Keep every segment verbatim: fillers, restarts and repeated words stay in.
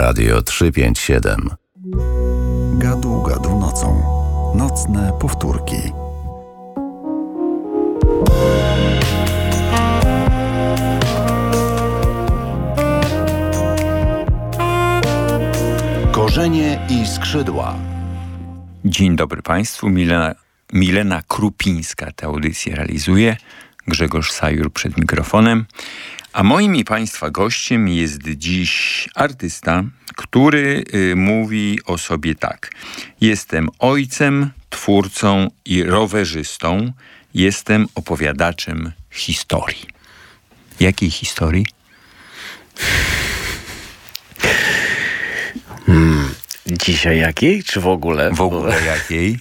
Radio trzysta pięćdziesiąt siedem. Gadu, gadu nocą. Nocne powtórki. Korzenie i skrzydła. Dzień dobry Państwu. Milena, Milena Krupińska tę audycję realizuje. Grzegorz Sajur przed mikrofonem. A moim i Państwa gościem jest dziś artysta, który y, mówi o sobie tak. Jestem ojcem, twórcą i rowerzystą. Jestem opowiadaczem historii. Jakiej historii? Hmm, dzisiaj jakiej? Czy w ogóle? W ogóle jakiej?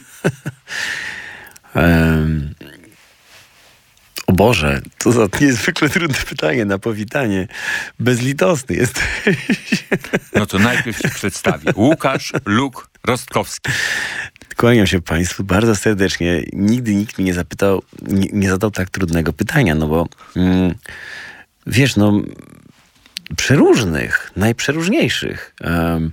um, o Boże, to za niezwykle trudne pytanie na powitanie. Bezlitosny jesteś. No to najpierw się przedstawię. Łukasz Luk Rostkowski. Kłaniam się Państwu bardzo serdecznie. Nigdy nikt mi nie zapytał, nie, nie zadał tak trudnego pytania, no bo mm, wiesz, no przeróżnych, najprzeróżniejszych. Um,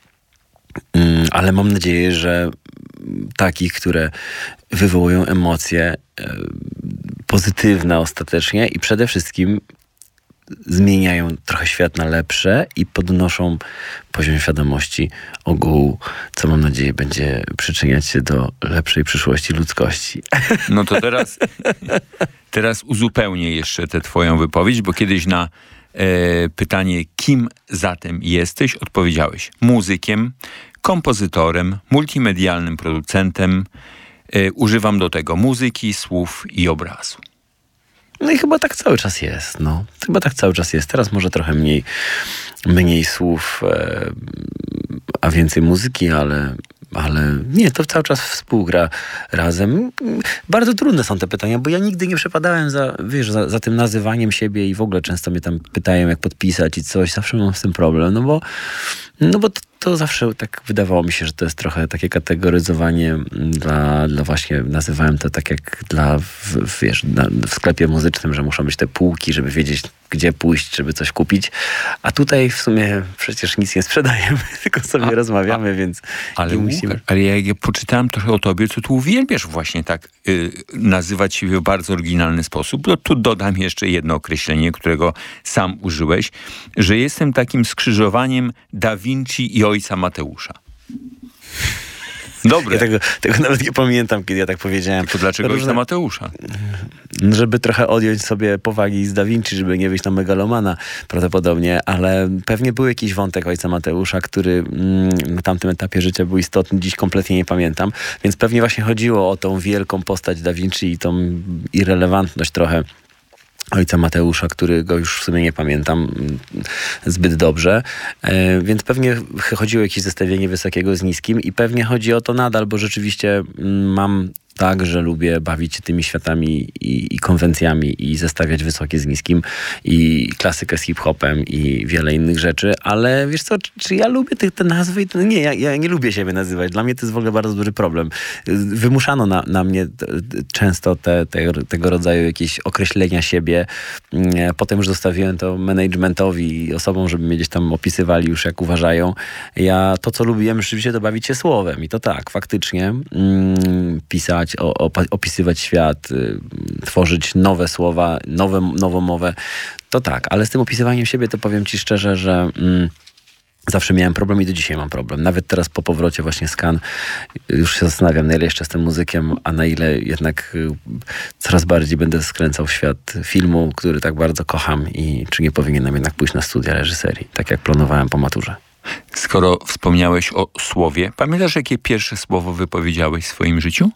um, ale mam nadzieję, że takich, które wywołują emocje um, pozytywne ostatecznie i przede wszystkim zmieniają trochę świat na lepsze i podnoszą poziom świadomości ogółu, co mam nadzieję będzie przyczyniać się do lepszej przyszłości ludzkości. No to teraz, teraz uzupełnię jeszcze tę twoją wypowiedź, bo kiedyś na e, pytanie, kim zatem jesteś, odpowiedziałeś muzykiem, kompozytorem, multimedialnym producentem. E, używam do tego muzyki, słów i obrazu. No i chyba tak cały czas jest, no. Chyba tak cały czas jest. Teraz może trochę mniej, mniej słów, e, a więcej muzyki, ale, ale nie, to cały czas współgra razem. Bardzo trudne są te pytania, bo ja nigdy nie przepadałem za, wiesz, za, za tym nazywaniem siebie i w ogóle często mnie tam pytają, jak podpisać i coś. Zawsze mam z tym problem, no bo, no bo to, to zawsze tak wydawało mi się, że to jest trochę takie kategoryzowanie dla, dla właśnie, nazywałem to tak jak dla, w, wiesz, na, w sklepie muzycznym, że muszą być te półki, żeby wiedzieć, gdzie pójść, żeby coś kupić. A tutaj w sumie przecież nic nie sprzedajemy, tylko sobie a, rozmawiamy, a, więc ale nie musimy. Łukasz, ale jak ja poczytałem trochę o tobie, to tu uwielbiasz właśnie tak y, nazywać siebie w bardzo oryginalny sposób. No tu dodam jeszcze jedno określenie, którego sam użyłeś, że jestem takim skrzyżowaniem Da Vinci i ojca Mateusza. Dobre. Ja tego, tego nawet nie pamiętam, kiedy ja tak powiedziałem. To dlaczego Różne... ojca Mateusza? Żeby trochę odjąć sobie powagi z Da Vinci, żeby nie wyjść na megalomana prawdopodobnie, ale pewnie był jakiś wątek ojca Mateusza, który mm, na tamtym etapie życia był istotny, dziś kompletnie nie pamiętam, więc pewnie właśnie chodziło o tą wielką postać Da Vinci i tą irrelevantność trochę ojca Mateusza, którego już w sumie nie pamiętam zbyt dobrze, e, więc pewnie chodziło o jakieś zestawienie wysokiego z niskim i pewnie chodzi o to nadal, bo rzeczywiście mam tak, że lubię bawić się tymi światami i, i konwencjami i zestawiać wysokie z niskim i klasykę z hip-hopem i wiele innych rzeczy, ale wiesz co, czy, czy ja lubię te, te nazwy? Nie, ja, ja nie lubię siebie nazywać. Dla mnie to jest w ogóle bardzo duży problem. Wymuszano na, na mnie t, t, często te, te, tego rodzaju jakieś określenia siebie. Potem już zostawiłem to managementowi i osobom, żeby mnie gdzieś tam opisywali już jak uważają. Ja to, co lubiłem rzeczywiście, to bawić się słowem i to tak, faktycznie mm, pisać, O, op- opisywać świat, y, tworzyć nowe słowa, nowe, nową mowę, to tak. Ale z tym opisywaniem siebie to powiem ci szczerze, że mm, zawsze miałem problem i do dzisiaj mam problem. Nawet teraz po powrocie właśnie z Cannes już się zastanawiam, na ile jeszcze jestem muzykiem, a na ile jednak y, coraz bardziej będę skręcał w świat filmu, który tak bardzo kocham i czy nie powinienem jednak pójść na studia reżyserii, tak jak planowałem po maturze. Skoro wspomniałeś o słowie, pamiętasz, jakie pierwsze słowo wypowiedziałeś w swoim życiu?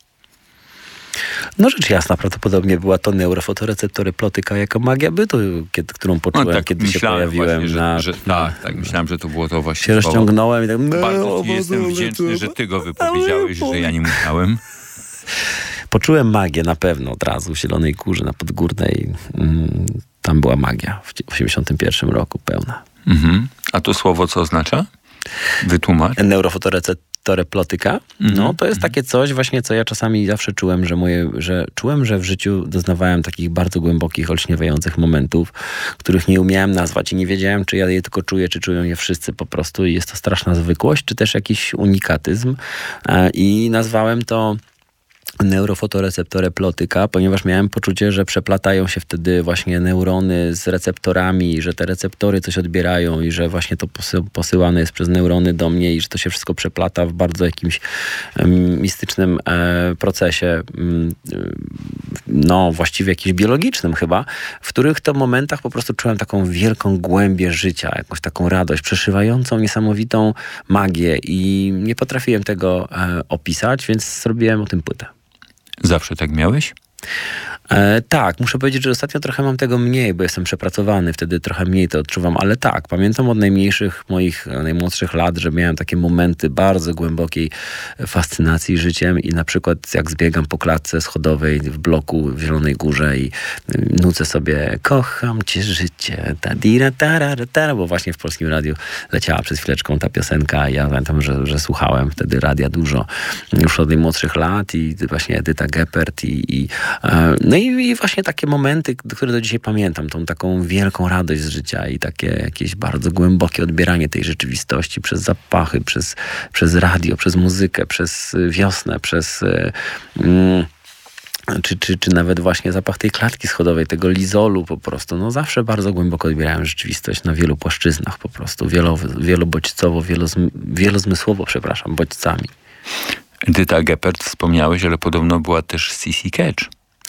No rzecz jasna, prawdopodobnie była to neurofotoreceptory plotyka jako magia bytu, kiedy, którą poczułem, no, tak, kiedy się pojawiłem właśnie, na... Że, że, tak, tak, myślałem, że to było to właśnie się słowo. Rozciągnąłem i tak... No, bardzo ci jestem wdzięczny, że ty go wypowiedziałeś, że ja nie musiałem. Poczułem magię na pewno od razu w Zielonej Górze na Podgórnej. Mm, tam była magia w osiemdziesiątym pierwszym roku pełna. Mhm. A to słowo co oznacza? Wytłumacz. Neurofotoreceptory receptore plotyka. No to jest takie coś właśnie, co ja czasami zawsze czułem, że moje, że czułem, że w życiu doznawałem takich bardzo głębokich, olśniewających momentów, których nie umiałem nazwać i nie wiedziałem, czy ja je tylko czuję, czy czują je wszyscy po prostu i jest to straszna zwykłość, czy też jakiś unikatyzm. I nazwałem to neurofotoreceptore plotyka, ponieważ miałem poczucie, że przeplatają się wtedy właśnie neurony z receptorami, że te receptory coś odbierają i że właśnie to posy- posyłane jest przez neurony do mnie i że to się wszystko przeplata w bardzo jakimś um, mistycznym e, procesie, um, no właściwie jakimś biologicznym chyba, w których to momentach po prostu czułem taką wielką głębię życia, jakąś taką radość, przeszywającą niesamowitą magię i nie potrafiłem tego e, opisać, więc zrobiłem o tym płytę. Zawsze tak miałeś? E, tak, muszę powiedzieć, że ostatnio trochę mam tego mniej, bo jestem przepracowany, wtedy trochę mniej to odczuwam, ale tak, pamiętam od najmniejszych moich, najmłodszych lat, że miałem takie momenty bardzo głębokiej fascynacji życiem i na przykład jak zbiegam po klatce schodowej w bloku w Zielonej Górze i nucę sobie kocham cię życie, ta dira tara tara, bo właśnie w Polskim Radiu leciała przez chwileczką ta piosenka i ja pamiętam, że, że słuchałem wtedy radia dużo, już od najmłodszych lat i właśnie Edyta Geppert i, i no i, i właśnie takie momenty, które do dzisiaj pamiętam, tą taką wielką radość z życia i takie jakieś bardzo głębokie odbieranie tej rzeczywistości przez zapachy, przez, przez radio, przez muzykę, przez wiosnę, przez mm, czy, czy, czy nawet właśnie zapach tej klatki schodowej, tego lizolu po prostu. No zawsze bardzo głęboko odbierałem rzeczywistość na wielu płaszczyznach po prostu, wielo, wielobodźcowo, wielozm, wielozmysłowo, przepraszam, bodźcami. Edyta Geppert wspomniałeś, ale podobno była też Sissy Catch.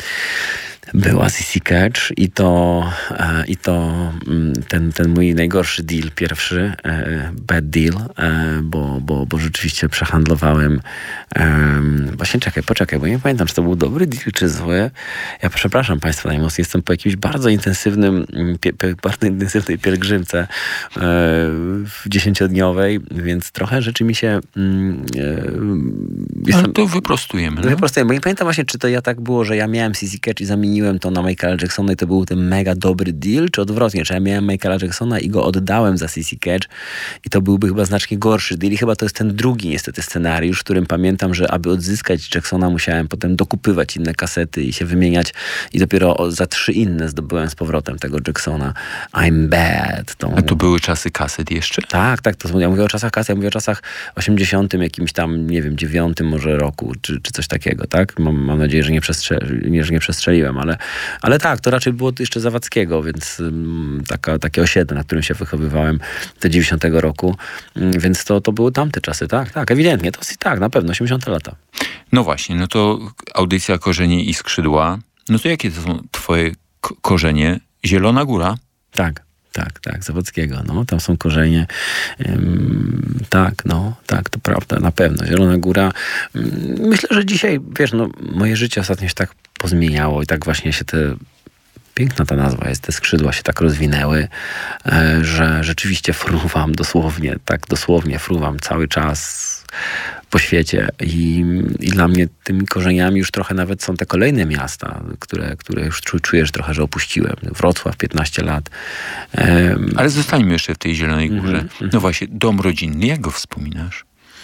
Była Sissy Catch i to, e, i to ten, ten mój najgorszy deal pierwszy, e, bad deal, e, bo, bo, bo rzeczywiście przehandlowałem e, właśnie czekaj, poczekaj, bo nie pamiętam, czy to był dobry deal, czy zły. Ja przepraszam Państwa najmocniej, jestem po jakimś bardzo intensywnym pie, pie, bardzo intensywnej pielgrzymce e, dziesięciodniowej, więc trochę rzeczy mi się mm, e, jestem, ale to wyprostujemy. No? Wyprostujemy, bo nie pamiętam właśnie, czy to ja tak było, że ja miałem Sissy Catch i zamieniłem to na Michaela Jacksona i to był ten mega dobry deal, czy odwrotnie, czy ja miałem Michaela Jacksona i go oddałem za Sissy Catch i to byłby chyba znacznie gorszy deal i chyba to jest ten drugi niestety scenariusz, w którym pamiętam, że aby odzyskać Jacksona musiałem potem dokupywać inne kasety i się wymieniać i dopiero za trzy inne zdobyłem z powrotem tego Jacksona. I'm bad. Tą... A to były czasy kaset jeszcze? Tak, tak, to ja mówię o czasach kaset, ja mówię o czasach osiemdziesiątym, jakimś tam, nie wiem, dziewiątym może roku, czy, czy coś takiego, tak? Mam, mam nadzieję, że nie, przestrze- nie, że nie przestrzeliłem, ale Ale tak, to raczej było jeszcze Zawadzkiego, więc um, taka, takie osiedle, na którym się wychowywałem do dziewięćdziesiątego roku, um, więc to, to były tamte czasy, tak, tak, ewidentnie, to tak, na pewno, osiemdziesiąte lata. No właśnie, no to audycja Korzenie i Skrzydła, no to jakie to są twoje k- korzenie? Zielona Góra? Tak. Tak, tak, Zawadzkiego, no, tam są korzenie, ym, tak, no, tak, to prawda, na pewno, Zielona Góra. Ym, myślę, że dzisiaj, wiesz, no, moje życie ostatnio się tak pozmieniało i tak właśnie się te, piękna ta nazwa jest, te skrzydła się tak rozwinęły, e, że rzeczywiście fruwam dosłownie, tak dosłownie fruwam cały czas po świecie i, i dla mnie tymi korzeniami już trochę nawet są te kolejne miasta, które, które już czujesz trochę, że opuściłem. Wrocław, piętnaście lat. Um, Ale zostańmy jeszcze w tej Zielonej Górze. Mm-hmm. No właśnie, dom rodzinny, jak go wspominasz?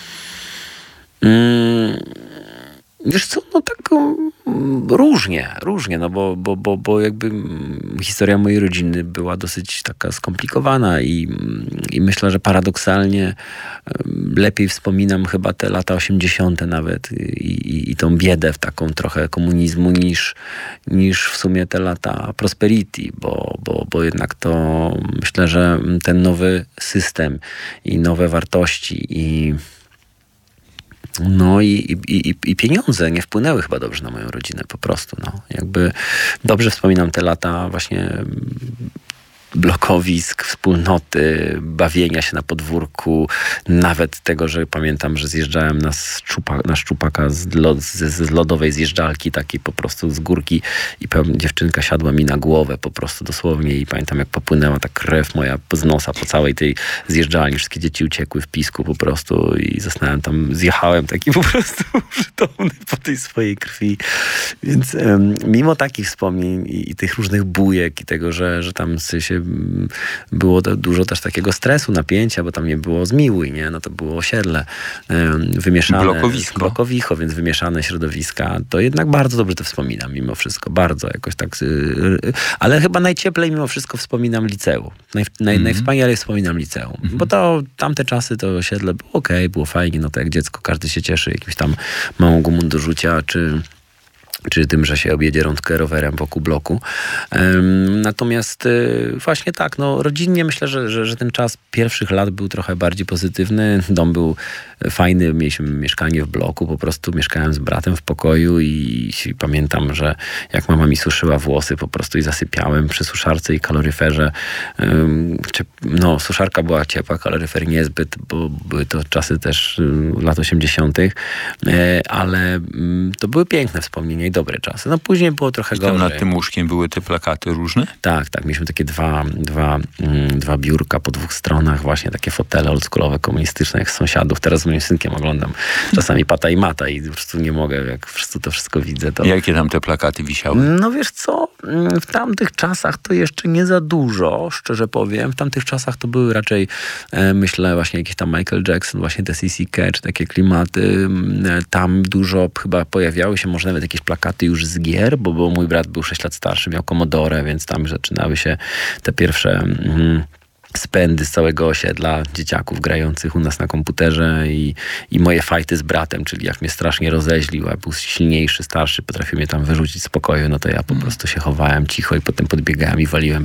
Mm, wiesz co, no tak różnie, różnie, no bo, bo, bo, bo jakby historia mojej rodziny była dosyć taka skomplikowana i, i myślę, że paradoksalnie lepiej wspominam chyba te lata osiemdziesiąte nawet i, i, i tą biedę w taką trochę komunizmu niż, niż w sumie te lata prosperity, bo, bo, bo jednak to myślę, że ten nowy system i nowe wartości i no i, i, i, i pieniądze nie wpłynęły chyba dobrze na moją rodzinę po prostu. No. Jakby dobrze wspominam te lata właśnie blokowisk, wspólnoty, bawienia się na podwórku, nawet tego, że pamiętam, że zjeżdżałem na, szczupa, na szczupaka z, lod, z, z lodowej zjeżdżalki, takiej po prostu z górki i pewna dziewczynka siadła mi na głowę po prostu dosłownie i pamiętam, jak popłynęła ta krew moja z nosa po całej tej zjeżdżalni. Wszystkie dzieci uciekły w pisku po prostu i zostałem tam, zjechałem taki po prostu przytomny po tej swojej krwi. Więc um, mimo takich wspomnień i, i tych różnych bujek i tego, że, że tam się mm, było to dużo też takiego stresu, napięcia, bo tam nie było Zmiłuj, nie? No to było osiedle ym, wymieszane. Blokowisko. Blokowisko, więc wymieszane środowiska. To jednak bardzo dobrze to wspominam mimo wszystko. Bardzo jakoś tak. Yy, ale chyba najcieplej mimo wszystko wspominam liceum. Naj, naj, Mhm. Najwspanialej wspominam liceum. Mhm. Bo to tamte czasy, to osiedle było okej, okay, było fajnie, no to jak dziecko, każdy się cieszy jakimś tam małą gumą do rzucia, czy czy tym, że się objedzie rączkę rowerem wokół bloku. Um, natomiast y, właśnie tak, no rodzinnie myślę, że, że, że ten czas pierwszych lat był trochę bardziej pozytywny. Dom był fajny, mieliśmy mieszkanie w bloku, po prostu mieszkałem z bratem w pokoju i, i pamiętam, że jak mama mi suszyła włosy po prostu i zasypiałem przy suszarce i kaloryferze. Um, czy, no, suszarka była ciepła, kaloryfer niezbyt, bo były to czasy też y, lat osiemdziesiątych, y, ale y, to były piękne wspomnienia i dobre czasy. No później było trochę I tam gorzej. nad tym łóżkiem były te plakaty różne? Tak, tak. Mieliśmy takie dwa, dwa, mm, dwa biurka po dwóch stronach, właśnie takie fotele oldschoolowe, komunistyczne, jak z sąsiadów. Teraz z moim synkiem oglądam czasami Pata i Mata i po prostu nie mogę, jak po prostu to wszystko widzę. To... Jakie tam te plakaty wisiały? No wiesz co, w tamtych czasach to jeszcze nie za dużo, szczerze powiem. W tamtych czasach to były raczej, e, myślę, właśnie jakiś tam Michael Jackson, właśnie te C C Catch, takie klimaty. E, tam dużo chyba pojawiały się, może nawet jakieś plakaty już z gier, bo, bo mój brat był sześć lat starszy, miał Commodore, więc tam zaczynały się te pierwsze mm, spędy z całego osiedla dzieciaków grających u nas na komputerze i, i moje fajty z bratem, czyli jak mnie strasznie rozeźlił, a był silniejszy, starszy, potrafił mnie tam wyrzucić z pokoju, no to ja po prostu się chowałem cicho i potem podbiegałem i waliłem